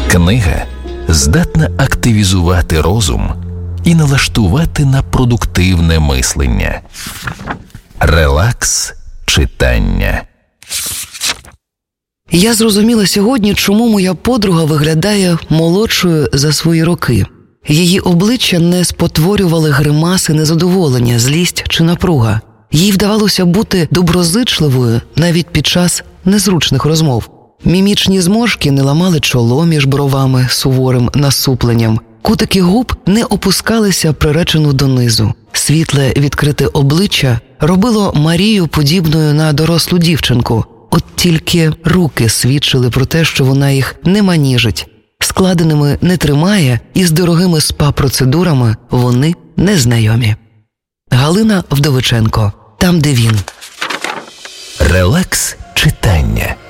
Книга здатна активізувати розум і налаштувати на продуктивне мислення. Релакс читання. Я зрозуміла сьогодні, чому моя подруга виглядає молодшою за свої роки. Її обличчя не спотворювали гримаси незадоволення, злість чи напруга. Їй вдавалося бути доброзичливою навіть під час незручних розмов. Мімічні зморшки не ламали чоло між бровами суворим насупленням. Кутики губ не опускалися приречено донизу. Світле відкрите обличчя робило Марію подібною на дорослу дівчинку. От тільки руки свідчили про те, що вона їх не маніжить. Складеними не тримає, і з дорогими спа-процедурами вони незнайомі. Галина Вдовиченко. Там, де він. Релакс читання.